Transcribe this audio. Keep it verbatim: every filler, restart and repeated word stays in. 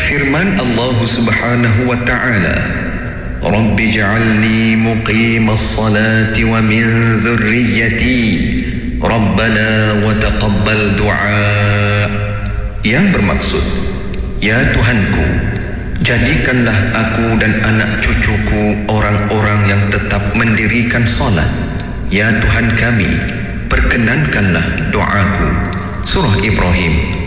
Firman Allah Subhanahu wa ta'ala, Rabbi ja'alni muqimas salati wa min dhurriyyati Rabbana wa taqabbal du'a. Yang bermaksud, ya Tuhanku, jadikanlah aku dan anak cucuku orang-orang yang tetap mendirikan solat. Ya Tuhan kami, perkenankanlah doaku. Surah Ibrahim